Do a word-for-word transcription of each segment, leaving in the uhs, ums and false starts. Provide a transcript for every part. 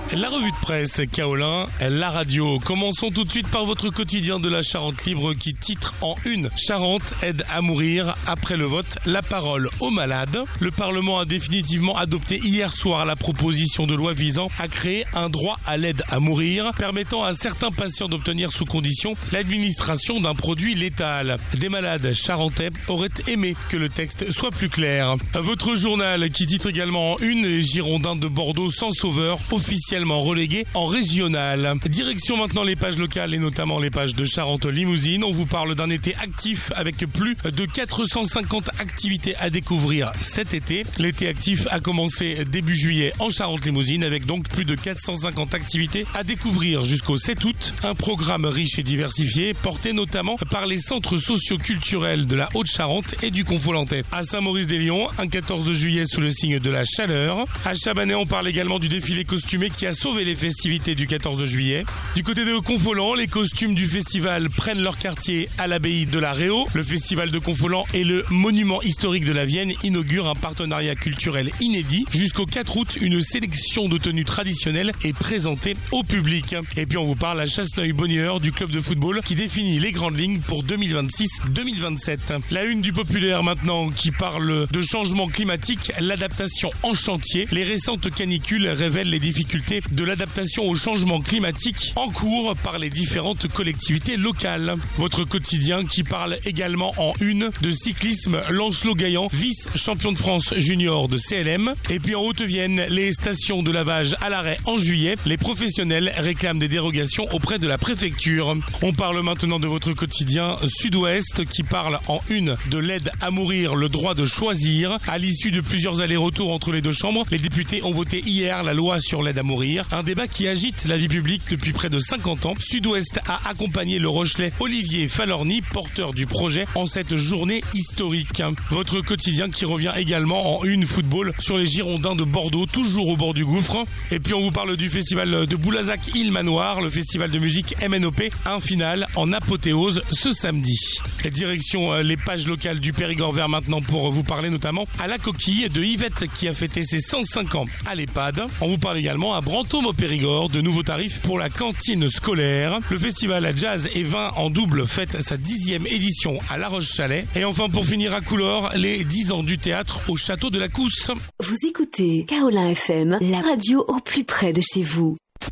La revue de presse Kaolin, la radio. Commençons tout de suite par votre quotidien de la Charente Libre qui titre en une: Charente aide à mourir après le vote, la parole aux malades. Le Parlement a définitivement adopté hier soir la proposition de loi visant à créer un droit à l'aide à mourir, permettant à certains patients d'obtenir sous condition l'administration d'un produit létal. Des malades charentais auraient aimé que le texte soit plus clair. Votre journal qui titre également en une: les Girondins de Bordeaux sans sauveur, officiellement relégués en régional. Direction maintenant les pages locales et notamment les pages de Charente-Limousine. On vous parle d'un été actif avec plus de quatre cent cinquante activités à découvrir cet été. L'été actif a commencé début juillet en Charente-Limousine avec donc plus de quatre cent cinquante activités à découvrir jusqu'au sept août. Un programme riche et diversifié porté notamment par les centres socio-culturels de la Haute-Charente et du Confolantais. À Saint-Maurice-des-Lions, un quatorze juillet sous le signe de la chaleur. À Chabanais, on parle également du défilé costumé qui a sauvé les festivités du quatorze juillet. Du côté de Confolant, les costumes du festival prennent leur quartier à l'abbaye de la Réau. Le festival de Confolant et le monument historique de la Vienne inaugurent un partenariat culturel inédit. Jusqu'au quatre août, une sélection de tenues traditionnelles est présentée au public. Et puis on vous parle à Chasseneuil-Bonnieure du club de football qui définit les grandes lignes pour deux mille vingt-six deux mille vingt-sept. La une du Populaire maintenant qui parle de changement climatique, l'adaptation en chantier. Les récentes canicules révèlent les difficultés de l'adaptation au changement climatique en cours par les différentes collectivités locales. Votre quotidien qui parle également en une de cyclisme, Lancelot Gaillan, vice-champion de France junior de C L M. Et puis en Haute-Vienne, les stations de lavage à l'arrêt en juillet. Les professionnels réclament des dérogations auprès de la préfecture. On parle maintenant de votre quotidien Sud-Ouest qui parle en une de l'aide à mourir, le droit de choisir. À l'issue de plusieurs allers-retours entre les deux chambres, les députés ont voté hier la loi sur l'aide à mourir. Un débat qui agite la vie publique depuis près de cinquante ans. Sud-Ouest a accompagné le Rochelais Olivier Falorni, porteur du projet, en cette journée historique. Votre quotidien qui revient également en une football sur les Girondins de Bordeaux, toujours au bord du gouffre. Et puis on vous parle du festival de Boulazac-Île Manoir, le festival de musique M N O P, un final en apothéose ce samedi. Et direction les pages locales du Périgord vert maintenant pour vous parler notamment à la coquille de Yvette qui a fêté ses cent cinq ans à l'EHPAD. On vous parle également à Brantôme au Périgord de nouveaux tarifs pour la cantine scolaire. Le festival Jazz et Vin en double fête sa dixième édition à La Roche-Chalais. Et enfin pour finir à Coulors, les dix ans du théâtre au château de la Cousse. Vous écoutez Kaolin F M, la radio au plus près de chez vous.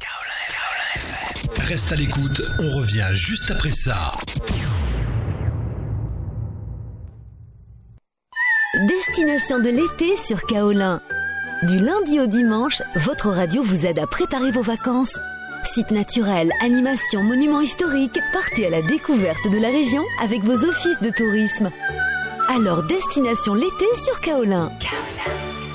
Reste à l'écoute, on revient juste après ça. Destination de l'été sur Kaolin. Du lundi au dimanche, votre radio vous aide à préparer vos vacances. Sites naturels, animations, monuments historiques, partez à la découverte de la région avec vos offices de tourisme. Alors, destination l'été sur Kaolin. Kaolin.